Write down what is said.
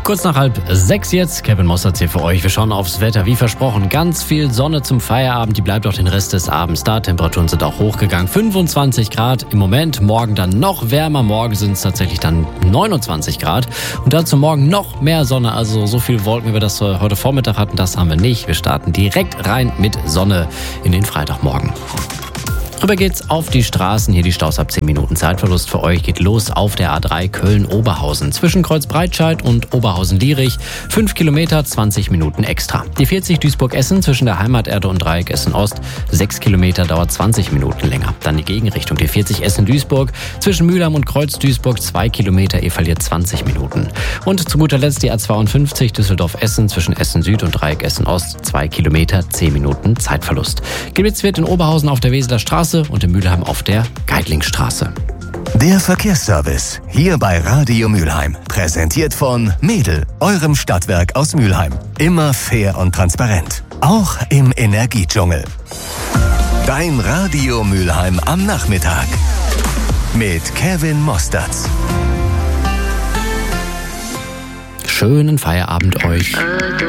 Kurz nach 5:30 jetzt, Kevin Mossertz hier für euch. Wir schauen aufs Wetter, wie versprochen. Ganz viel Sonne zum Feierabend, die bleibt auch den Rest des Abends da. Temperaturen sind auch hochgegangen, 25 Grad im Moment. Morgen dann noch wärmer, morgen sind es tatsächlich dann 29 Grad. Und dazu morgen noch mehr Sonne, also so viel Wolken, wie wir das heute Vormittag hatten, das haben wir nicht. Wir starten direkt rein mit Sonne in den Freitagmorgen. Rüber geht's auf die Straßen. Hier die Staus ab 10 Minuten Zeitverlust für euch. Geht los auf der A3 Köln-Oberhausen. Zwischen Kreuzbreitscheid und Oberhausen-Lierich. 5 Kilometer, 20 Minuten extra. Die 40 Duisburg-Essen zwischen der Heimaterde und Dreieck Essen-Ost. 6 Kilometer, dauert 20 Minuten länger. Dann die Gegenrichtung. Die 40 Essen-Duisburg. Zwischen Mülheim und Kreuz-Duisburg 2 Kilometer. Ihr verliert 20 Minuten. Und zu guter Letzt die A52 Düsseldorf-Essen zwischen Essen-Süd und Dreieck Essen-Ost. 2 Kilometer, 10 Minuten Zeitverlust. Geblitzt wird in Oberhausen auf der Weseler Straße und in Mülheim auf der Geidlingstraße. Der Verkehrsservice hier bei Radio Mülheim. Präsentiert von Mädel, eurem Stadtwerk aus Mülheim. Immer fair und transparent. Auch im Energiedschungel. Dein Radio Mülheim am Nachmittag. Mit Kevin Mossertz. Schönen Feierabend euch.